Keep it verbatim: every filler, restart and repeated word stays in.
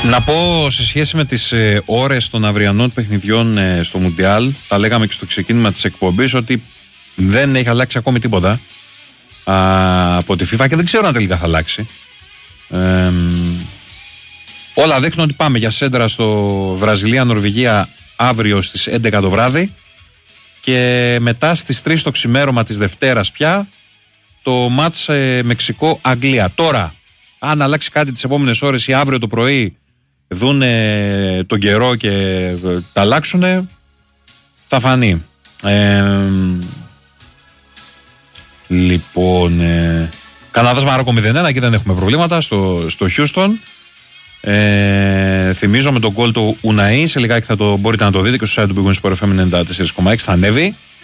Να πω σε σχέση με τις ε, ώρες των αυριανών παιχνιδιών ε, στο Μουντιάλ, τα λέγαμε και στο ξεκίνημα της εκπομπής, ότι δεν έχει αλλάξει ακόμη τίποτα α, από τη FIFA και δεν ξέρω αν τελικά θα αλλάξει. Ε, όλα δείχνουν ότι πάμε για σέντρα στο Βραζιλία-Νορβηγία αύριο στις έντεκα το βράδυ και μετά στις τρεις το ξημέρωμα της Δευτέρας πια το μάτς ε, Μεξικό-Αγγλία. Τώρα, αν αλλάξει κάτι τις επόμενες ώρες ή αύριο το πρωί δούνε τον καιρό και ε, τα αλλάξουνε, θα φανεί. Ε, λοιπόν, ε, Καναδάς Μαρόκο μηδέν ένα, εκεί δεν έχουμε προβλήματα στο, στο Houston. Ε, θυμίζω με τον γκολ του Ουναή, σε λιγάκι θα το μπορείτε να το δείτε και στο site του Big Win Sport εφ εμ ενενήντα τέσσερα κόμμα έξι θα ανέβει.